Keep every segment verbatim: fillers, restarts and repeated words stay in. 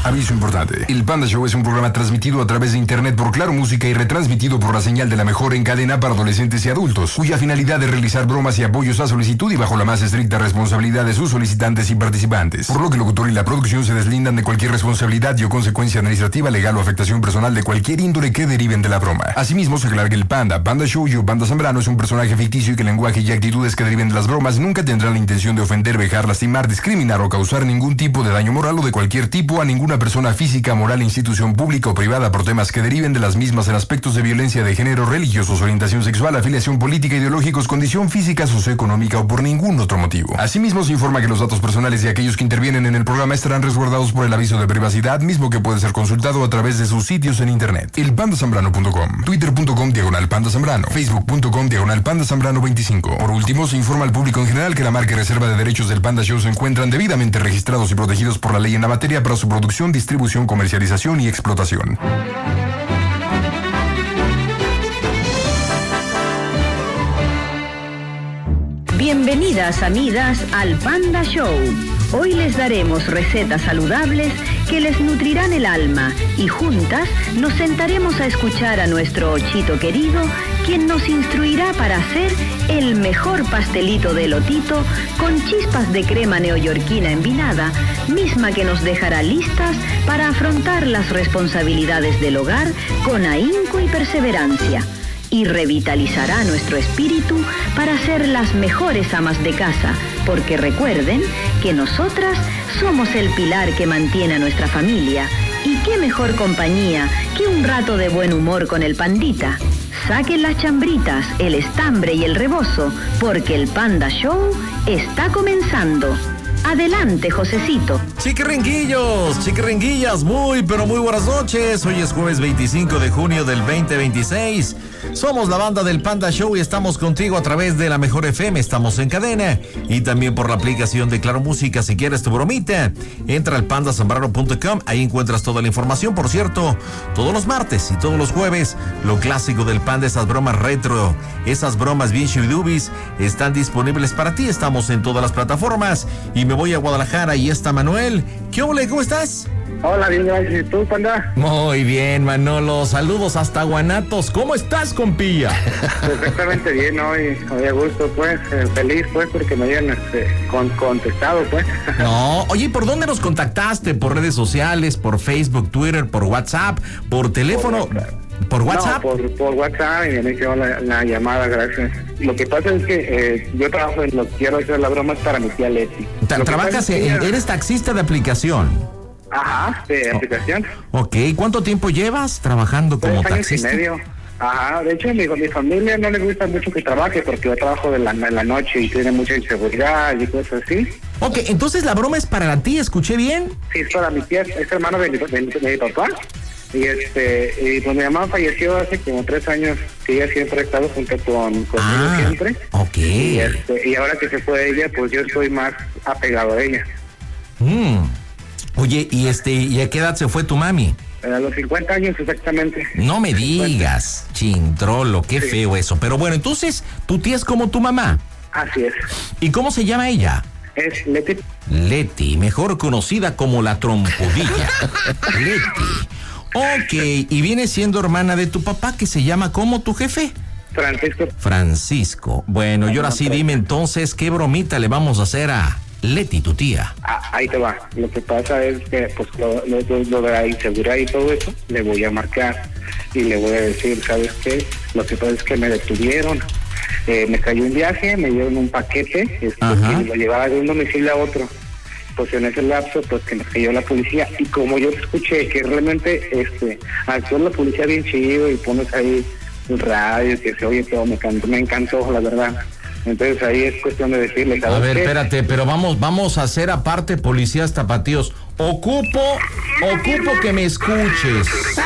Aviso importante. El Panda Show es un programa transmitido a través de internet por Claro Música y retransmitido por la señal de la mejor en cadena para adolescentes y adultos, cuya finalidad es realizar bromas y apoyos a solicitud y bajo la más estricta responsabilidad de sus solicitantes y participantes. Por lo que el locutor y la producción se deslindan de cualquier responsabilidad y o consecuencia administrativa, legal o afectación personal de cualquier índole que deriven de la broma. Asimismo, se aclara que el Panda, Panda Show y o Panda Zambrano es un personaje ficticio y que el lenguaje y actitudes que deriven de las bromas nunca tendrán la intención de ofender, vejar, lastimar, discriminar o causar ningún tipo de daño moral o de cualquier tipo a ninguna persona física, moral, institución pública o privada por temas que deriven de las mismas en aspectos de violencia de género, religiosos, orientación sexual, afiliación política, ideológicos, condición física, socioeconómica o por ningún otro motivo. Asimismo, se informa que los datos personales de aquellos que intervienen en el programa estarán resguardados por el aviso de privacidad, mismo que puede ser consultado a través de sus sitios en internet. el panda zambrano punto com, twitter punto com diagonal panda zambrano, facebook punto com diagonal panda zambrano veinticinco. Por último, se informa al público en general que la marca y reserva de derechos del Panda Show se encuentran debidamente registrados y protegidos por la ley en la materia para su producción, distribución, comercialización y explotación. Bienvenidas amigas al Panda Show. Hoy les daremos recetas saludables que les nutrirán el alma y juntas nos sentaremos a escuchar a nuestro Ochito querido, quien nos instruirá para hacer el mejor pastelito de elotito con chispas de crema neoyorquina envinada, misma que nos dejará listas para afrontar las responsabilidades del hogar con ahínco y perseverancia. Y revitalizará nuestro espíritu para ser las mejores amas de casa, porque recuerden que nosotras somos el pilar que mantiene a nuestra familia. Y qué mejor compañía que un rato de buen humor con el pandita. Saquen las chambritas, el estambre y el rebozo, porque el Panda Show está comenzando. Adelante, Josecito. Chiquiringuillos, chiquiringuillas, muy pero muy buenas noches. Hoy es jueves veinticinco de junio del veinte veintiséis. Somos la banda del Panda Show y estamos contigo a través de la Mejor F M. Estamos en cadena y también por la aplicación de Claro Música. Si quieres tu bromita, entra al panda zambrano punto com. Ahí encuentras toda la información. Por cierto, todos los martes y todos los jueves, lo clásico del Panda, esas bromas retro, esas bromas bien shubidubis, están disponibles para ti. Estamos en todas las plataformas y me voy a Guadalajara y está Manuel. ¿Qué ole? ¿Cómo estás? Hola, bien, gracias. ¿Y tú, Panda? Muy bien, Manolo. Saludos hasta Guanatos. ¿Cómo estás, compilla? Perfectamente bien, hoy, hoy a gusto, pues, eh, feliz, pues, porque me hayan este, con, contestado, pues. No, oye, ¿por dónde nos contactaste? ¿Por redes sociales, por Facebook, Twitter, por WhatsApp, por teléfono? Por, ¿Por WhatsApp? No, por, por WhatsApp y me hicieron la, la llamada, gracias. Lo que pasa es que eh, yo trabajo en lo que quiero hacer la broma es para mi tía Leti. Tra- ¿Trabajas, en, que... eres taxista de aplicación? Ajá, de aplicación. Oh, ok, ¿cuánto tiempo llevas trabajando como Tres taxista? Años y medio. Ajá, de hecho, mi, mi familia no le gusta mucho que trabaje porque yo trabajo de la, en la noche y tiene mucha inseguridad y cosas así. Ok, entonces la broma es para ti, ¿escuché bien? Sí, es para mi tía, es hermano de mi, de, de, de mi papá. Y este, y pues mi mamá falleció hace como tres años, que ella siempre ha estado junto con conmigo ah, siempre. Ok. Y, este, y ahora que se fue ella, pues yo estoy más apegado a ella. Mm. Oye, y este, ¿y a qué edad se fue tu mami? A los cincuenta años exactamente. No me digas, chintrolo, qué sí. Feo eso. Pero bueno, entonces, ¿tu tía es como tu mamá? Así es. ¿Y cómo se llama ella? Es Leti. Leti, mejor conocida como la trompudilla. Leti. Ok, y viene siendo hermana de tu papá, que se llama ¿cómo tu jefe? Francisco. Francisco. Bueno, y ahora sí dime entonces, ¿qué bromita le vamos a hacer a Leti, tu tía? Ah, ahí te va. Lo que pasa es que, pues, lo, lo, lo de la inseguridad y todo eso, le voy a marcar y le voy a decir, ¿sabes qué? Lo que pasa es que me detuvieron. Eh, me cayó un viaje, me dieron un paquete, este, y lo llevaba de un domicilio a otro. Pues en ese lapso, pues que me cayó la policía. Y como yo escuché que realmente este actuó la policía bien chido y pones ahí un radio que se oye todo, me encantó, me encantó, la verdad. Entonces ahí es cuestión de decirle, a ver, qué? espérate, pero vamos, vamos a hacer aparte policías tapatíos. Ocupo, ocupo que me escuches.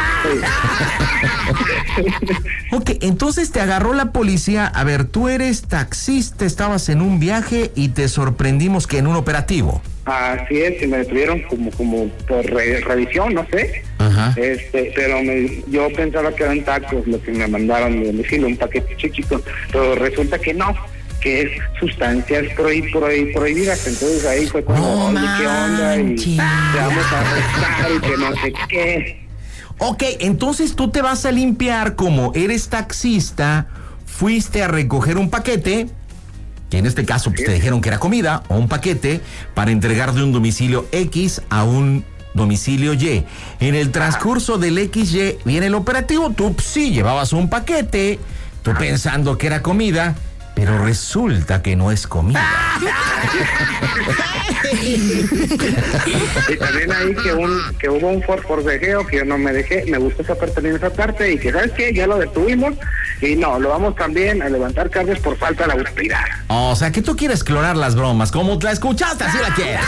Ok, entonces te agarró la policía. A ver, tú eres taxista, estabas en un viaje y te sorprendimos que en un operativo. Así es, y me detuvieron como como por re, revisión, no sé. Ajá. Este, pero me, yo pensaba que eran tacos lo que me mandaron de domicilio, un paquete chiquito, pero resulta que no, que es sustancias prohi- prohi- prohibidas. Entonces ahí fue como, No oye, ¿qué onda? Y manches. te vamos a arrestar y que no sé qué. Ok, entonces tú te vas a limpiar como eres taxista, fuiste a recoger un paquete, que en este caso pues, te dijeron que era comida, o un paquete, para entregar de un domicilio X a un domicilio Y. En el transcurso del equis ye viene el operativo, tú pues, sí llevabas un paquete, tú pensando que era comida, pero resulta que no es comida. Y también ahí que un que hubo un for- forcejeo que yo no me dejé, me gustó esa parte en esa parte y que, ¿sabes qué? Ya lo detuvimos y no, lo vamos también a levantar cargos por falta de autoridad. O sea, que tú quieres clonar las bromas, como la escuchaste, así la quieres.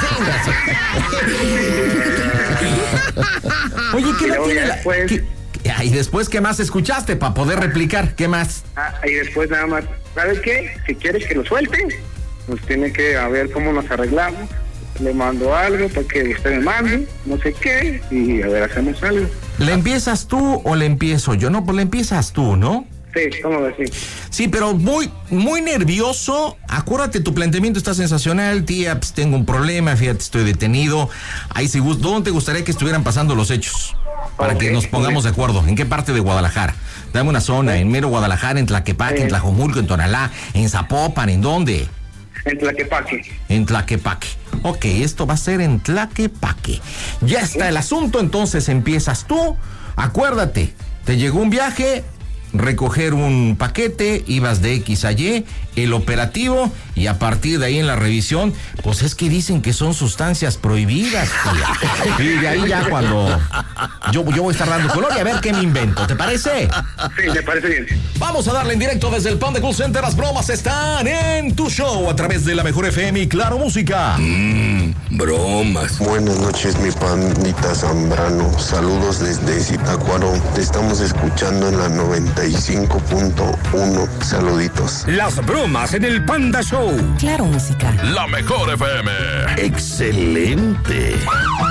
Oye, ¿qué Y no luego tiene ya la...? después- ¿qué- qué- y después, ¿qué más escuchaste para poder replicar? ¿Qué más? Ah, y después nada más, ¿sabes qué? Si quieres que lo suelte, pues tiene que a ver cómo nos arreglamos. Le mando algo para que usted me mande, no sé qué, y a ver, hacemos algo. ¿Le empiezas tú o le empiezo yo? No, pues le empiezas tú, ¿no? Sí, ¿cómo decir? Sí, pero muy, muy nervioso. Acuérdate, tu planteamiento está sensacional. Tía, pues tengo un problema, fíjate, estoy detenido. Ahí sí, gus- ¿dónde te gustaría que estuvieran pasando los hechos? Para Ok, que nos pongamos de acuerdo. ¿En qué parte de Guadalajara? Dame una zona, en mero Guadalajara, en Tlaquepaque, en Eh. Tlajomulco, en Tonalá, en Zapopan, ¿en dónde? En Tlaquepaque. En Tlaquepaque. Ok, esto va a ser en Tlaquepaque. Ya está el asunto, entonces empiezas tú. Acuérdate, te llegó un viaje, recoger un paquete, ibas de X a Y, el operativo, y a partir de ahí en la revisión, pues es que dicen que son sustancias prohibidas, tía. Y de ahí ya cuando yo, yo voy a estar dando color y a ver qué me invento, ¿te parece? Sí, me parece bien. Vamos a darle en directo desde el Panda Cool Center. Las bromas están en tu show a través de la Mejor F M y Claro Música. Mmm, bromas. Buenas noches, mi pandita Zambrano. Saludos desde Zitácuaro. Te estamos escuchando en la noventa y cinco punto uno. Saluditos. Las bromas en el Panda Show. Claro Música. La Mejor F M. Excelente.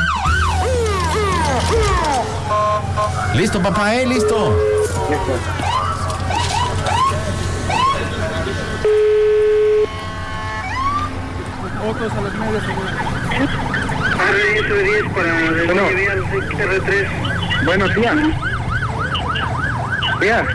Listo, papá, ¿eh? Listo. Bueno, bueno, tía. Tía,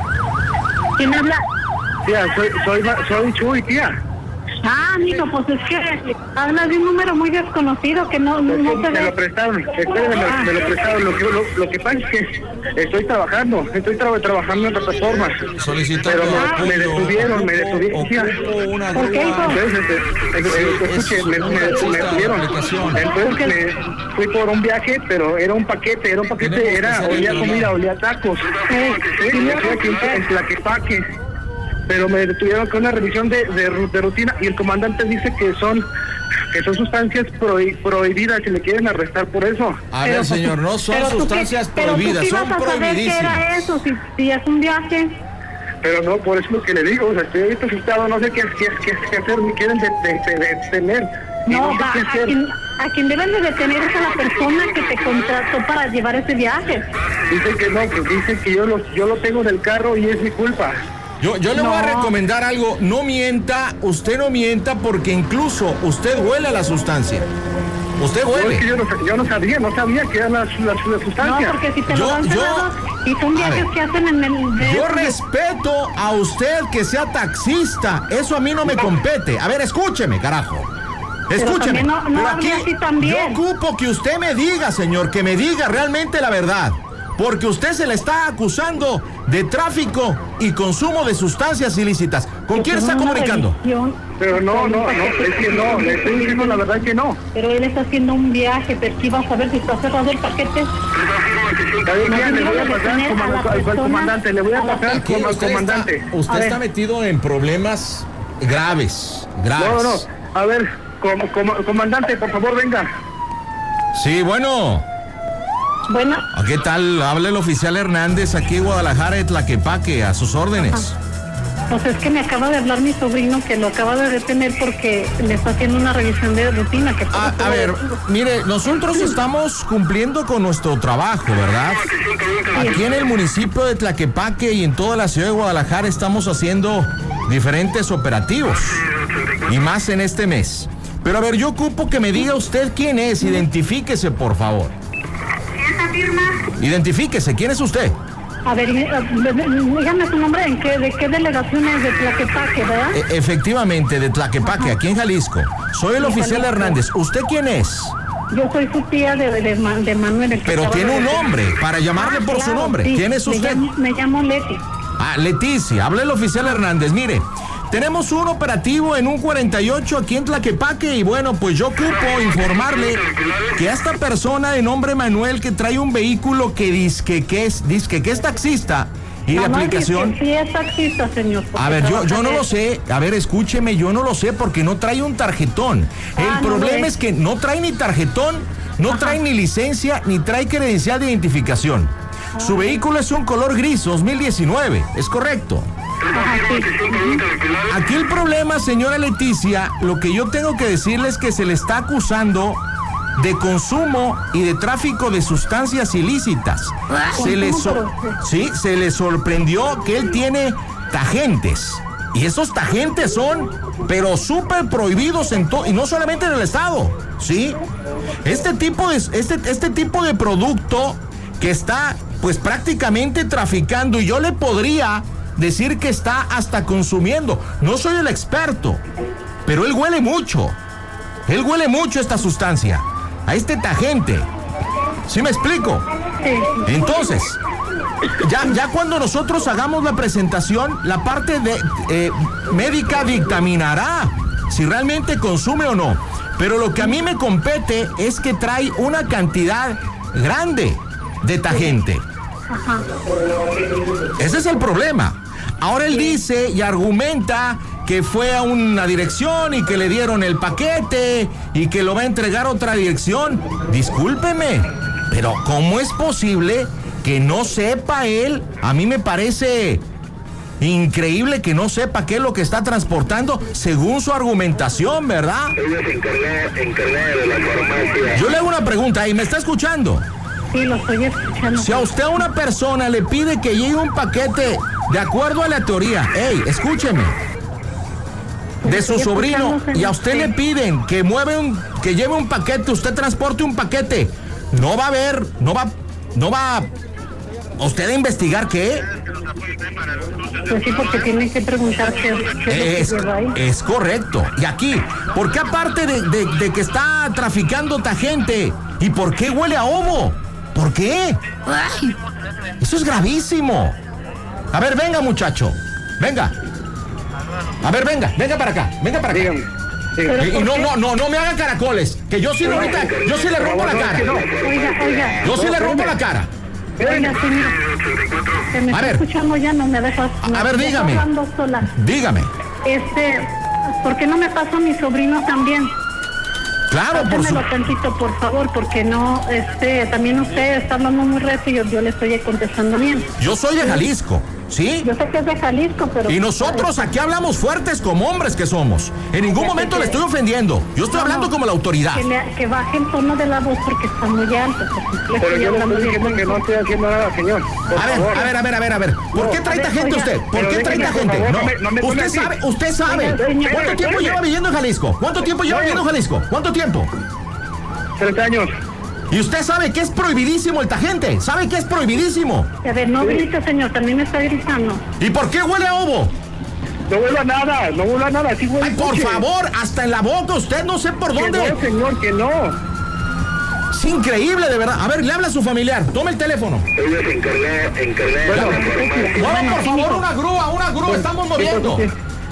¿Quién habla? tía, soy, soy, soy Chuy, tía. Ah, amigo, pues es que habla de un número muy desconocido que no, no, Es que no se me lo ve. prestaron, espérenme, me, me lo prestaron. Lo que, lo, lo que pasa es que estoy trabajando, estoy tra- trabajando en plataformas. Solicitando Pero me, apoyo, me detuvieron, me ocupo- detuvieron. tía. ocupo una ¿Por qué, grúa. hijo? Entonces, este, este, este, escuche, me, me, me detuvieron. Entonces me fui por un viaje, pero era un paquete, era un paquete, Tenemos que era, hacer olía el comida, olía tacos. Eh, Sí, me fui aquí en, en Tlaquepaque. Pero me detuvieron con una revisión de, de, ru- de rutina y el comandante dice que son que son sustancias prohi- prohibidas y le quieren arrestar por eso. A Pero, ver, pues, señor, no son pero tú sustancias qué- pero tú prohibidas, qué son ibas a saber qué prohibidísimas. era eso, si, si es un viaje. Pero no, por eso es lo que le digo, o sea, estoy ahorita asustado, no sé qué, qué, qué, qué hacer, me quieren de- de- de- detener. Y No, sé va, qué a, hacer. quien, a quien deben de detener es a la persona que te contrató para llevar ese viaje. Dicen que no, que dicen que yo lo, yo lo tengo en el carro y es mi culpa. Yo, yo le voy a No. recomendar algo. No mienta, usted no mienta porque incluso usted huele a la sustancia. Usted No, es que huele. yo, no, yo no sabía, no sabía que eran las, las, las No, sustancias. porque si te Yo- lo dan yo- cerrado y son a viajes ver. que hacen en el... de- Yo respeto a usted que sea taxista. Eso a mí no me compete. A ver, escúcheme, carajo. Escúcheme. también no- no Pero hable aquí así también. yo ocupo que usted me diga, señor, que me diga realmente la verdad. Porque usted se le está acusando de tráfico y consumo de sustancias ilícitas. ¿Con quién está Una comunicando? revisión. Pero no, no, no, es que no, le estoy diciendo la verdad que no. Pero él está haciendo un viaje, pero aquí vas a ver si está cerrado el paquete. Está bien, tía, le voy a pasar al comandante, al comandante, le voy a pasar Aquí con al usted comandante. está, usted A ver. está metido en problemas graves, graves. No, no, a ver, com, com- comandante, por favor, venga. Sí, bueno. Bueno, ¿Qué tal? Habla el oficial Hernández aquí en Guadalajara de Tlaquepaque, a sus órdenes. pues es que me acaba de hablar mi sobrino que lo acaba de detener porque le está haciendo una revisión de rutina. Que A, a ver, mire, nosotros estamos cumpliendo con nuestro trabajo, ¿verdad? Aquí en el municipio de Tlaquepaque y en toda la ciudad de Guadalajara estamos haciendo diferentes operativos, y más en este mes. Pero a ver, yo ocupo que me diga usted quién es, identifíquese, por favor. ¿Esa firma? Identifíquese, ¿quién es usted? A ver, dígame su nombre, ¿en qué, de qué delegación es? De Tlaquepaque, ¿verdad? E- efectivamente, de Tlaquepaque, aquí en Jalisco. Soy el oficial Hernández. ¿Usted quién es? Yo soy su tía de, de, de Manuel. El que Pero tiene un de... nombre, para llamarle ah, por claro, su nombre. Sí. ¿Quién es usted? Me llamo, me llamo Leti. Ah, Leticia, habla el oficial Hernández. Mire, tenemos un operativo en un cuarenta y ocho aquí en Tlaquepaque y bueno, pues yo ocupo informarle que a esta persona de nombre Manuel que trae un vehículo que dice que es, dice que es taxista y de Manuel aplicación... dice que sí es taxista, señor. A ver, yo, yo no lo sé. A ver, escúcheme, yo no lo sé porque no trae un tarjetón. El Ah, no problema lo es que no trae ni tarjetón, no Ajá. trae ni licencia, ni trae credencial de identificación. Su vehículo es un color gris dos mil diecinueve, ¿es correcto? Ajá, sí. Aquí el problema, señora Leticia, lo que yo tengo que decirle es que se le está acusando de consumo y de tráfico de sustancias ilícitas. Se le, so- sí, se le sorprendió que él tiene tajentes. Y esos tajentes son, pero súper prohibidos en todo, y no solamente en el estado, ¿sí? Este tipo de, este, este tipo de producto que está, pues prácticamente traficando, y yo le podría decir que está hasta consumiendo. No soy el experto, pero él huele mucho. Él huele mucho esta sustancia, a este tajente. ¿Sí me explico? Sí. Entonces, ya, ya cuando nosotros hagamos la presentación, la parte de eh, médica dictaminará si realmente consume o no. Pero lo que a mí me compete es que trae una cantidad grande de tajente. Ajá. Ese es el problema. Ahora él dice y argumenta que fue a una dirección y que le dieron el paquete y que lo va a entregar a otra dirección. Discúlpeme, pero ¿cómo es posible que no sepa él? A mí me parece increíble que no sepa qué es lo que está transportando según su argumentación, ¿verdad? Ella se encarga, encargada de la farmacia. Yo le hago una pregunta y me está escuchando. Sí, lo estoy escuchando. Si a usted a una persona le pide que lleve un paquete de acuerdo a la teoría, hey, escúcheme, de su sobrino, y a usted le piden que mueve un, que lleve un paquete, usted transporte un paquete, no va a haber, no va, no va a usted a investigar qué. Pues sí, porque tienen que preguntar qué, qué Es, es lo que lleva ahí. es correcto. Y aquí, ¿por qué aparte de, de, de que está traficando tajente? ¿Y por qué huele a ovo? ¿Por qué? Ay, eso es gravísimo. A ver, venga, muchacho. Venga. A ver, venga, venga para acá. Venga para acá. Dígame. dígame. Y, y no, no, no, no me haga caracoles. Que yo sí le ahorita, yo sí le rompo la cara. Oiga, oiga. Yo sí le rompo la cara. Oiga, señor. Que me A está ver. escuchando ya, no me dejas. A me ver, dejas dígame. hablando sola. Dígame. Este, ¿por qué no me pasa a mi sobrino también? Claro, por su... Pásenmelo tantito, por favor, porque no, este, también usted está hablando muy recio y yo, yo le estoy contestando bien. Yo soy de Jalisco, ¿sí? Yo sé que es de Jalisco, pero... Y nosotros aquí hablamos fuertes como hombres que somos. En ningún momento le estoy ofendiendo. Yo estoy hablando como la autoridad. Que, le- que baje el tono de la voz porque está muy alto. porque le Pero estoy yo le hablando estoy bien diciendo que no bonito. estoy haciendo nada, señor. Por A ver, favor. a ver, a ver, a ver, a ver. ¿Por qué trae a ver, gente oiga, usted? ¿Por pero qué trae déjeme, por gente? favor, No, no me- no me tome usted así. sabe, usted sabe. Oiga, señor, ¿Cuánto tiempo espérame. lleva viviendo en Jalisco? ¿Cuánto tiempo lleva viviendo en Jalisco? ¿Cuánto tiempo? Tres años. Y usted sabe que es prohibidísimo el tajente. ¿Sabe que es prohibidísimo? A ver, no grite, señor, también me está gritando. ¿Y por qué huele a ovo? No vuelvo a nada, no vuelvo a nada. Sí huele Ay, por coche. favor, hasta en la boca, usted no sé por Que dónde. no, señor, que no. Es increíble, de verdad. A ver, le habla a su familiar. Tome el teléfono. Ella se encarga, encargada de la Bueno, farmacia. Muevan, por favor, una grúa, una grúa. Estamos moviendo. ¿Qué,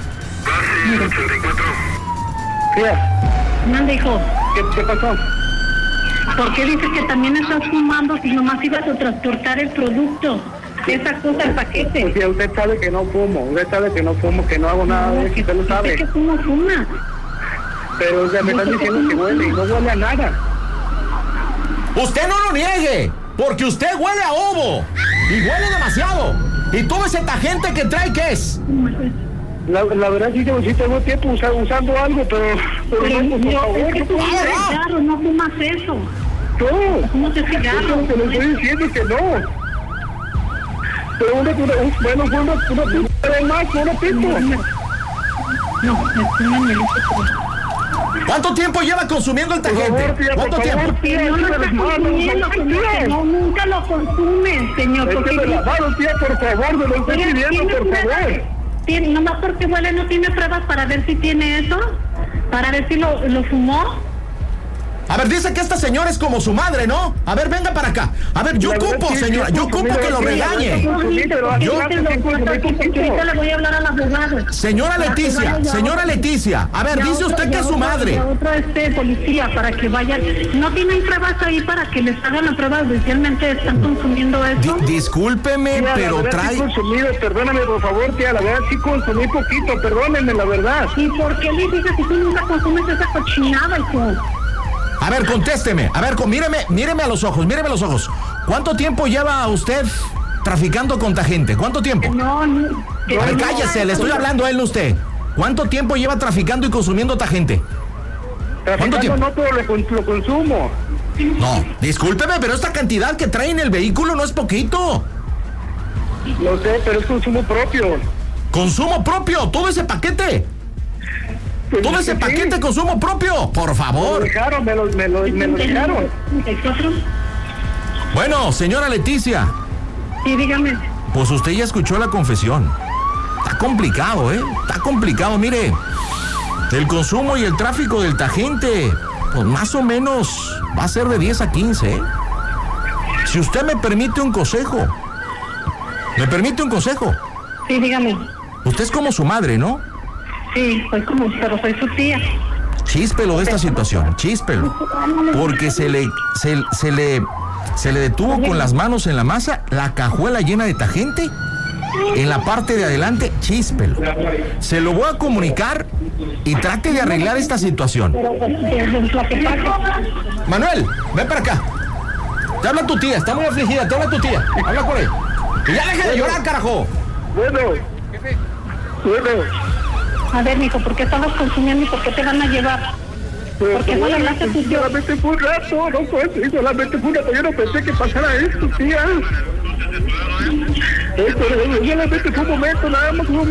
Mande, hijo. qué, qué pasó? ¿Por qué dices que también estás fumando si nomás ibas a transportar el producto? Esa cosa, el paquete. Pues ya usted sabe que no fumo, usted sabe que no fumo, que no hago nada de eso, usted lo Yo sé sabe. que tú no fumas. Pero o sea, me están diciendo que huele y no huele a nada. Usted no lo niegue, porque usted huele a ovo. Y huele demasiado. Y todo ese tajente que trae, ¿qué es? La, la verdad sí, yo sí tengo tiempo usa- usando algo, pero, pero Pero no, pues, por yo, favor, es que no tú fumo. fumas cigarros, no fumas eso. No, ¿Cómo te yo cigarros? te lo estoy diciendo que no. Pero una, una, un- bueno, fue una, una, una vez más, una pito. No, me fuman el ¿Cuánto tiempo lleva consumiendo el Tagente? favor, tía, ¿Cuánto por tiempo? favor, tía, No lo échame está las manos, consumiendo, no, señor, que no, nunca lo consume, señor. Porque échame las manos, tía, por favor, me lo estoy Oiga, pidiendo, ¿tiene por pruebas? favor. ¿Tiene, nomás porque huele no tiene pruebas para ver si tiene eso? ¿Para ver si lo, lo fumó? A ver, dice que esta señora es como su madre, ¿no? A ver, venga para acá. A ver, yo La verdad, ocupo, sí, señora, sí, yo sí, ocupo mira, que lo sí, regañe. sí, sí, pero ¿Por qué hace dice rato lo que cuento consumí aquí? Porque poquito. ahorita le voy a hablar al abogado. Señora Leticia, señora Leticia, a ver, Ya dice otro- usted que ya es su otro- madre. ya otro este policía para que vayan. ¿No tienen pruebas ahí para que les hagan la prueba de si realmente están consumiendo eso? Di- discúlpeme, Tía, pero la verdad trae... sí consumido, perdóname por favor, tía, la verdad sí consumí poquito, perdónenme, la verdad. ¿Y por qué le dices si tú nunca consumes esa cochinada, hijo? A ver, contésteme. A ver, con- míreme, míreme a los ojos, míreme a los ojos. ¿Cuánto tiempo lleva usted traficando con Tagente? ¿Cuánto tiempo? No, no. A ver, no, cállese, le estoy hablando a él, no a usted. ¿Cuánto tiempo lleva traficando y consumiendo Tagente? ¿Cuánto Traficando tiempo? no, pero lo, con- lo consumo. No, discúlpeme, pero esta cantidad que trae en el vehículo no es poquito. Lo sé, pero es consumo propio. Consumo propio, todo ese paquete. Pues, Todo ese sí, paquete consumo propio, por Me lo favor. dejaron, me lo, me lo, me lo dejaron. Bueno, señora Leticia, Sí, dígame. pues usted ya escuchó la confesión. Está complicado, ¿eh? Está complicado, mire. El consumo y el tráfico del Tagente, pues más o menos va a ser de diez a quince, ¿eh? Si usted me permite un consejo, ¿me permite un consejo? Sí, dígame. Usted es como su madre, ¿no? Sí, soy como, pero soy su tía. Chíspelo de esta situación, chíspelo. Porque se le, se, se le, se le detuvo con las manos en la masa, la cajuela llena de Tagente, en la parte de adelante, chíspelo. Se lo voy a comunicar y trate de arreglar esta situación. Pero pues, es lo que pasa. Manuel, ven para acá. Te habla tu tía, está muy afligida, te habla tu tía. Habla con él. Y ya deje de llorar, carajo. Bueno, bueno. A ver, mijo, ¿por qué estabas consumiendo y por qué te van a llevar? Pero ¿Por qué no le hablaste a tu tío? solamente fue un rato, no fue así, solamente fue un rato, yo no pensé que pasara esto, tía. Esto, solamente fue un momento, nada más un momento.